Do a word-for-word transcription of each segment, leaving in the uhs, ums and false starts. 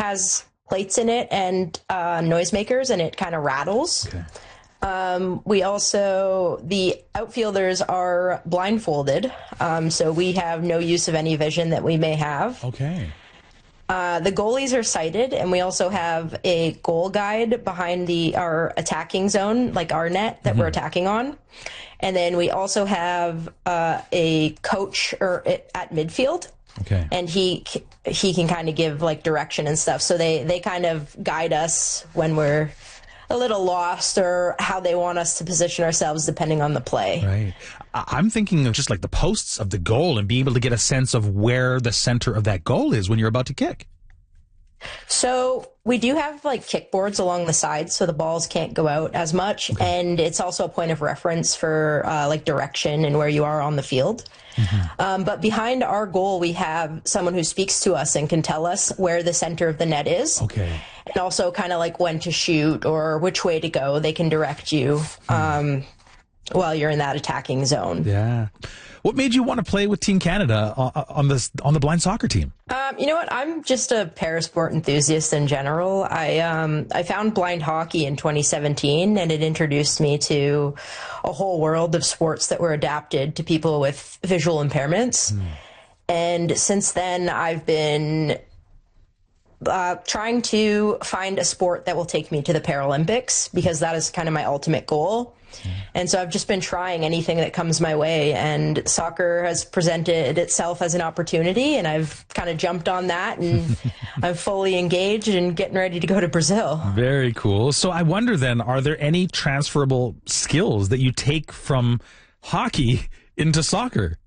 has plates in it and uh, noisemakers, and it kind of rattles. Okay. Um, we also, the outfielders are blindfolded, um, so we have no use of any vision that we may have. Okay. Uh, the goalies are sighted, and we also have a goal guide behind the our attacking zone, like our net that mm-hmm. we're attacking on. And then we also have uh, a coach or at midfield. Okay. And he he can kind of give like direction and stuff. So they, they kind of guide us when we're a little lost, or how they want us to position ourselves depending on the play. Right. I'm thinking of just like the posts of the goal and being able to get a sense of where the center of that goal is when you're about to kick. So we do have like kickboards along the sides, so the balls can't go out as much. Okay. And it's also a point of reference for uh, like direction and where you are on the field. Mm-hmm. Um, but behind our goal, we have someone who speaks to us and can tell us where the center of the net is. Okay. And also kind of like when to shoot or which way to go. They can direct you um, while you're in that attacking zone. Yeah. What made you want to play with Team Canada on this on the blind soccer team? Um, you know what? I'm just a parasport enthusiast in general. I um, I found blind hockey in twenty seventeen, and it introduced me to a whole world of sports that were adapted to people with visual impairments. Mm. And since then, I've been uh, trying to find a sport that will take me to the Paralympics, because that is kind of my ultimate goal. And so I've just been trying anything that comes my way, and soccer has presented itself as an opportunity, and I've kind of jumped on that, and I'm fully engaged and getting ready to go to Brazil. Very cool. So I wonder then, are there any transferable skills that you take from hockey into soccer?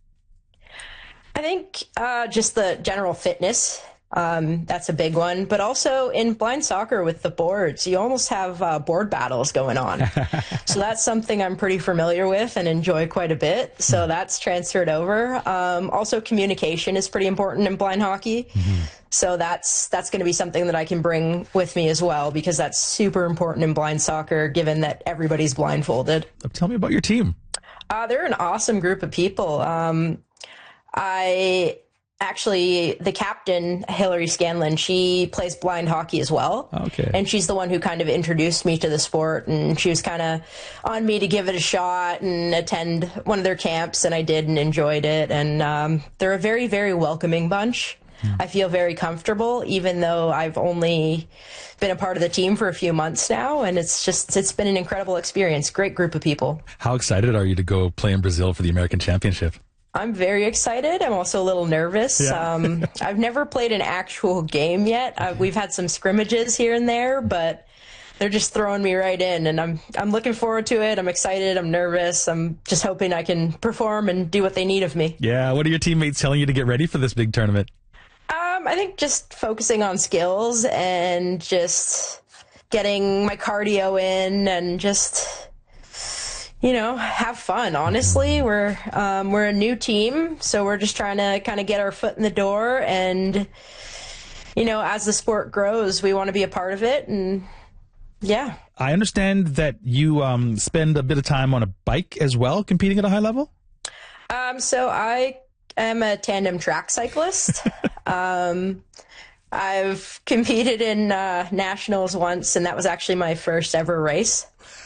I think uh, just the general fitness. Um, that's a big one. But also in blind soccer with the boards, you almost have uh, board battles going on. So that's something I'm pretty familiar with and enjoy quite a bit. So that's transferred over. Um, also, communication is pretty important in blind hockey. Mm-hmm. So that's that's going to be something that I can bring with me as well, because that's super important in blind soccer, given that everybody's blindfolded. Tell me about your team. Uh, they're an awesome group of people. Um, I... Actually, the captain, Hillary Scanlon, she plays blind hockey as well. Okay. And she's the one who kind of introduced me to the sport, and she was kind of on me to give it a shot and attend one of their camps, and I did and enjoyed it. And um, they're a very, very welcoming bunch. Hmm. I feel very comfortable, even though I've only been a part of the team for a few months now, and it's just, it's been an incredible experience. Great group of people. How excited are you to go play in Brazil for the American Championship? I'm very excited. I'm also a little nervous. Yeah. um, I've never played an actual game yet. Uh, we've had some scrimmages here and there, but they're just throwing me right in, and I'm I'm looking forward to it. I'm excited. I'm nervous. I'm just hoping I can perform and do what they need of me. Yeah. What are your teammates telling you to get ready for this big tournament? Um, I think just focusing on skills and just getting my cardio in and just, you know, have fun. Honestly, we're um, we're a new team, so we're just trying to kind of get our foot in the door. And, you know, as the sport grows, we want to be a part of it. And, yeah. I understand that you um, spend a bit of time on a bike as well, competing at a high level? Um, so I am a tandem track cyclist. um, I've competed in uh, nationals once, and that was actually my first ever race.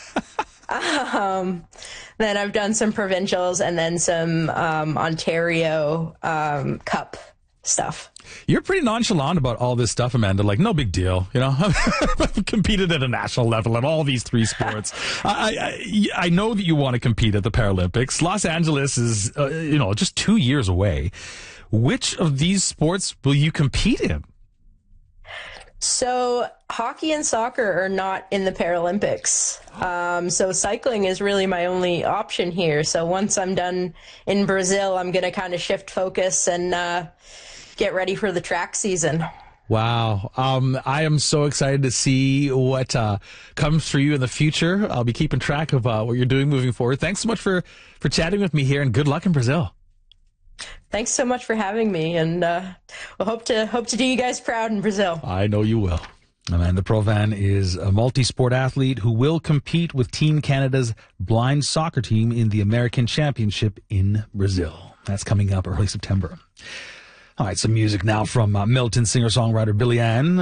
Um, then I've done some provincials and then some um, Ontario um, Cup stuff. You're pretty nonchalant about all this stuff, Amanda. Like, no big deal. You know, I've competed at a national level in all these three sports. I, I I know that you want to compete at the Paralympics. Los Angeles is, uh, you know, just two years away. Which of these sports will you compete in? So hockey and soccer are not in the Paralympics. Um, so cycling is really my only option here. So once I'm done in Brazil, I'm going to kind of shift focus and uh, get ready for the track season. Wow. Um, I am so excited to see what uh, comes for you in the future. I'll be keeping track of uh, what you're doing moving forward. Thanks so much for, for chatting with me here, and good luck in Brazil. Thanks so much for having me, and uh, we'll hope to hope to do you guys proud in Brazil. I know you will. Amanda Provan is a multi-sport athlete who will compete with Team Canada's blind soccer team in the American Championship in Brazil. That's coming up early September. All right, some music now from uh, Milton singer-songwriter Billy Ann.